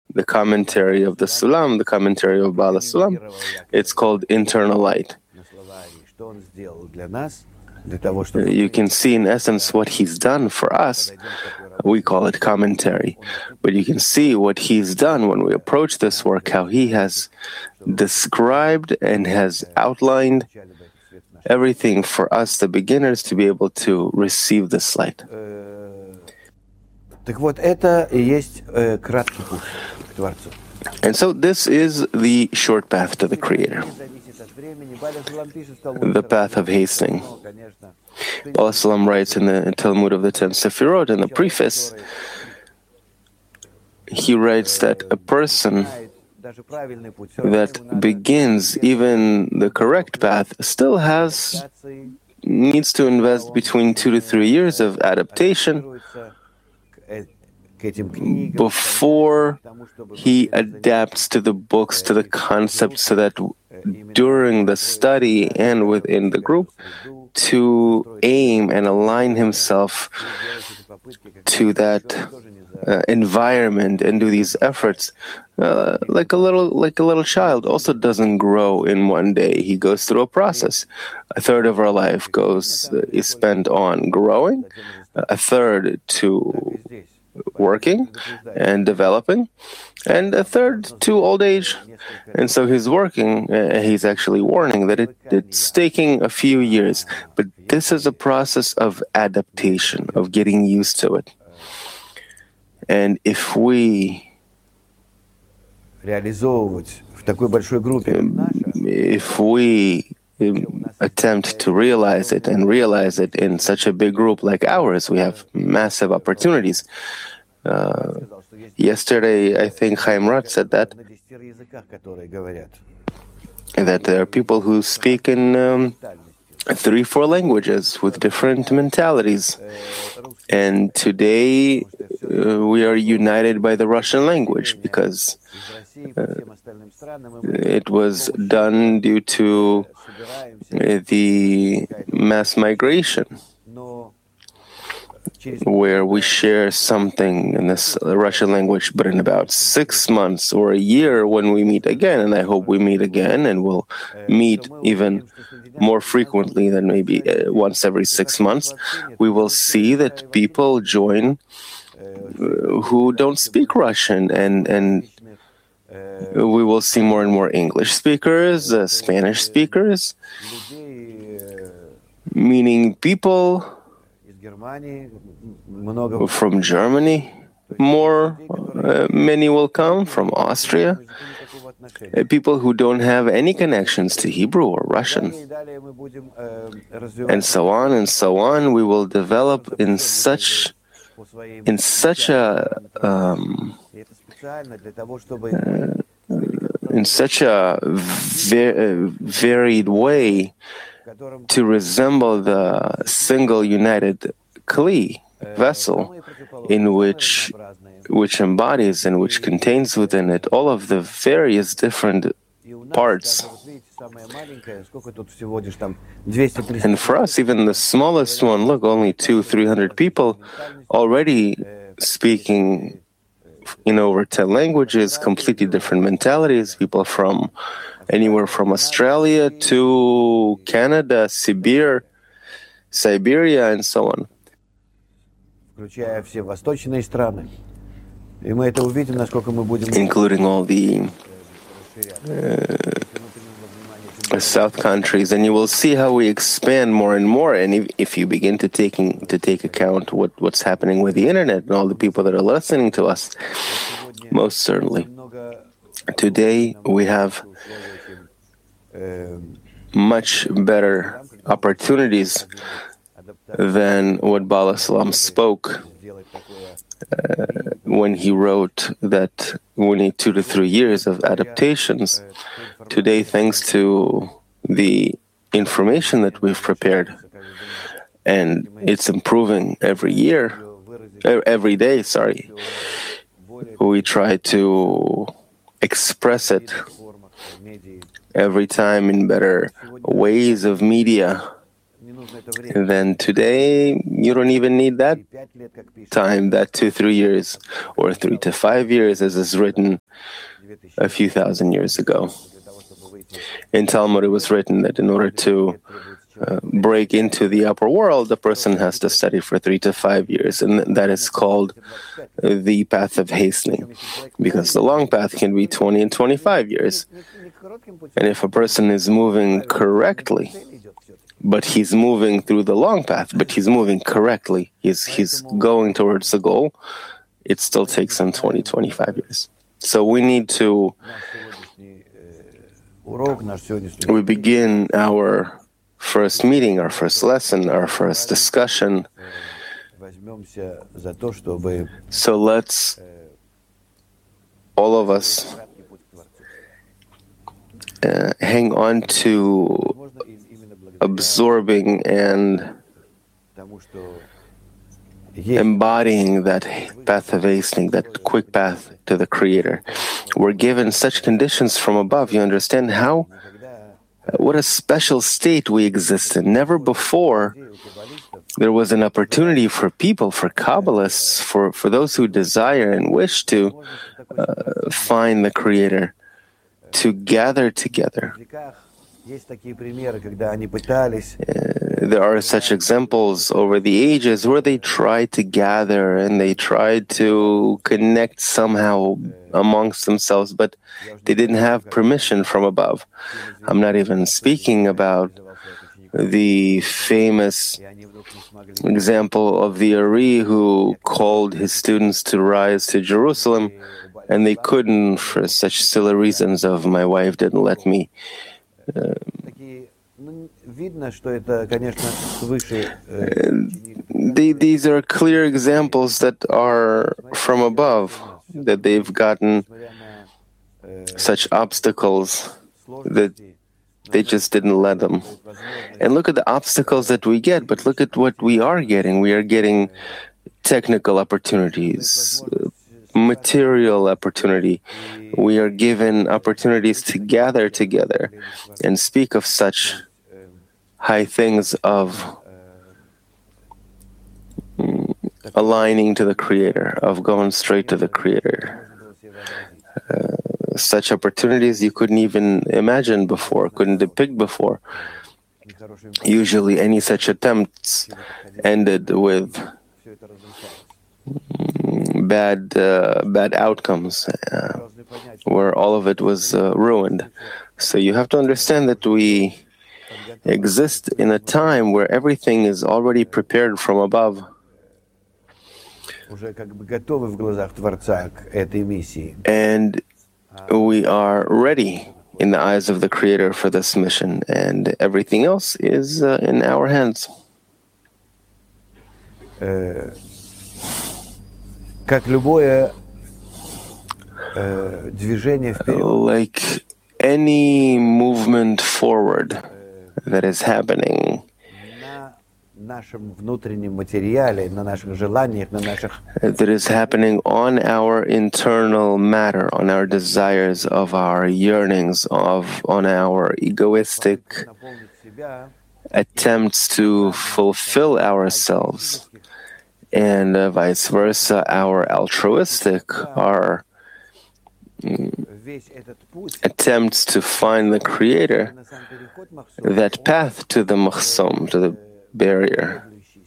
the commentary of the Sulam, the commentary of Bala Sulam. It's called Internal Light. You can see in essence what he's done for us. We call it commentary. But you can see what he's done when we approach this work, how he has described and has outlined everything for us, the beginners, to be able to receive this light. And so this is the short path to the Creator, the path of hastening. Bala Sulam writes in the Talmud of the 10 Sefirot, in the preface, he writes that a person that begins even the correct path still needs to invest between 2 to 3 years of adaptation before he adapts to the books, to the concepts, so that during the study and within the group, to aim and align himself to that environment and do these efforts. Like a little child also doesn't grow in one day. He goes through a process. A third of our life is spent on growing, a third to working and developing, and a third to old age. And so he's working, he's actually warning that it's taking a few years, but this is a process of adaptation, of getting used to it. And if we attempt to realize it in such a big group like ours, we have massive opportunities. Yesterday, I think Chaim Ratz said that there are people who speak in 3-4 languages with different mentalities. And today, we are united by the Russian language because it was done due to the mass migration, where we share something in this Russian language, but in about 6 months or a year when we meet again, and I hope we meet again, and we'll meet even more frequently than maybe once every 6 months, we will see that people join who don't speak Russian, and we will see more and more English speakers, Spanish speakers, meaning people from Germany, many will come from Austria, people who don't have any connections to Hebrew or Russian, and so on and so on. We will develop in such a varied way to resemble the single united Kli vessel, in which embodies and which contains within it all of the various different parts. And for us, even the smallest one, look, only 200-300 people already speaking in over 10 languages, completely different mentalities, people from anywhere from Australia to Canada, Siberia, and so on. Including all the South countries, and you will see how we expand more and more. And if you begin to take account what's happening with the internet and all the people that are listening to us, most certainly. Today we have much better opportunities than what Bala Sulam spoke when he wrote that we need 2 to 3 years of adaptations. Today, thanks to the information that we've prepared, and it's improving every day, we try to express it every time in better ways of media, then today you don't even need that time, that 2-3 years, or 3 to 5 years, as is written a few thousand years ago. In Talmud, it was written that in order to break into the upper world, the person has to study for 3 to 5 years, and that is called the path of hastening, because the long path can be 20 and 25 years. And if a person is moving correctly, but he's moving through the long path, but he's moving correctly, he's going towards the goal, it still takes him 20, 25 years. So we need to, we begin our first meeting, our first lesson, our first discussion. So let's, all of us, hang on to absorbing and embodying that path of hastening, that quick path to the Creator. We're given such conditions from above. You understand what a special state we exist in. Never before there was an opportunity for people, for Kabbalists, for those who desire and wish to find the Creator, to gather together. There are such examples over the ages where they tried to gather and they tried to connect somehow amongst themselves, but they didn't have permission from above. I'm not even speaking about the famous example of the Ari who called his students to rise to Jerusalem, and they couldn't for such silly reasons of my wife didn't let me. These are clear examples that are from above, that they've gotten such obstacles that they just didn't let them. And look at the obstacles that we get, but look at what we are getting. We are getting technical opportunities, material opportunity. We are given opportunities to gather together and speak of such high things of aligning to the Creator, of going straight to the Creator. Such opportunities you couldn't even imagine before, couldn't depict before. Usually any such attempts ended with bad outcomes, where all of it was ruined. So you have to understand that we exist in a time where everything is already prepared from above. And we are ready in the eyes of the Creator for this mission, and everything else is in our hands. Like any movement forward that is happening, that is happening on our internal matter, on our desires, of our yearnings, on our egoistic attempts to fulfill ourselves, and vice versa, our altruistic, our attempts to find the Creator. That path to the Mahsom, to the barrier,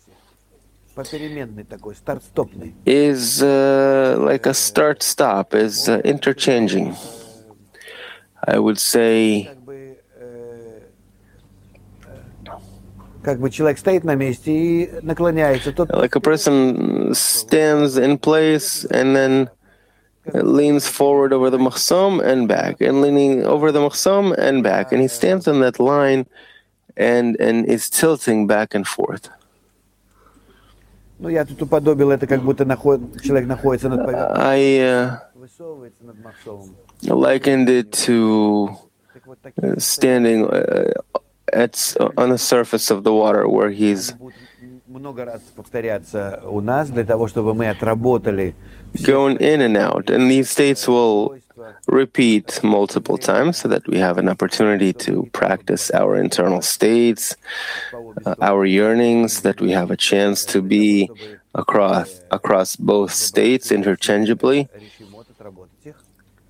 is like a start-stop, is interchanging. I would say like a person stands in place and then leans forward over the Mahsom and back, and leaning over the Mahsom and back, and he stands on that line and is tilting back and forth. I likened it to standing on the surface of the water, where he's going in and out. And these states will repeat multiple times so that we have an opportunity to practice our internal states, our yearnings, that we have a chance to be across both states interchangeably,